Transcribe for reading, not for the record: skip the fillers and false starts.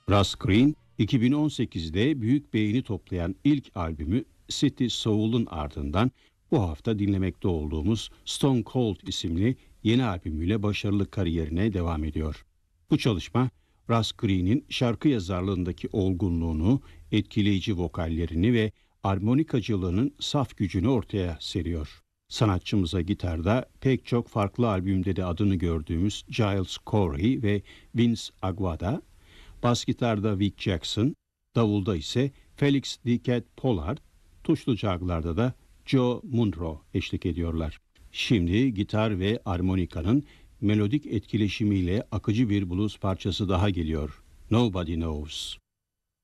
Russ Green, 2018'de büyük beğeni toplayan ilk albümü City Soul'un ardından bu hafta dinlemekte olduğumuz Stone Cold isimli yeni albümüyle başarılı kariyerine devam ediyor. Bu çalışma, Russ Green'in şarkı yazarlığındaki olgunluğunu, etkileyici vokallerini ve armonikacılığının saf gücünü ortaya seriyor. Sanatçımıza gitarda pek çok farklı albümde de adını gördüğümüz Giles Corey ve Vince Aguada, bas gitarda Vic Jackson, davulda ise Felix the Cat Pollard, tuşlu çalgılarda da Joe Munro eşlik ediyorlar. Şimdi gitar ve armonikanın melodik etkileşimiyle akıcı bir blues parçası daha geliyor. Nobody Knows.